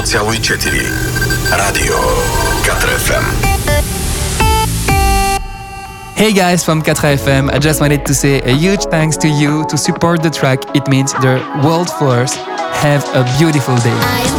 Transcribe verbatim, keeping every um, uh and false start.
Dimineața lui Cetiri. Radio four F M. Hey guys from four F M, I just wanted to say a huge thanks to you to support the track. It means the world for us. Have a beautiful day.